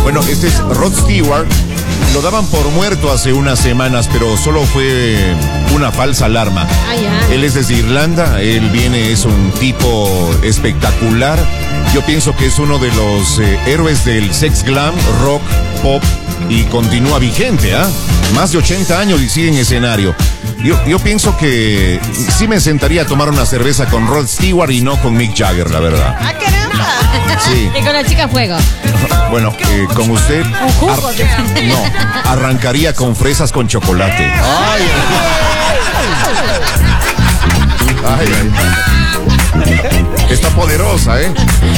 Bueno, este es Rod Stewart. Lo daban por muerto hace unas semanas, pero solo fue una falsa alarma. Él es desde Irlanda, él viene, es un tipo espectacular. Yo pienso que es uno de los héroes del sex glam, rock, pop, y continúa vigente, ¿ah? Más de 80 años y sigue en escenario. Yo pienso que sí me sentaría a tomar una cerveza con Rod Stewart y no con Mick Jagger, la verdad. ¡Ah, caramba! Sí. Y con la chica fuego. Bueno, con usted... Un jugo. No, arrancaría con fresas con chocolate. Ay, ay. Está poderosa, ¿eh?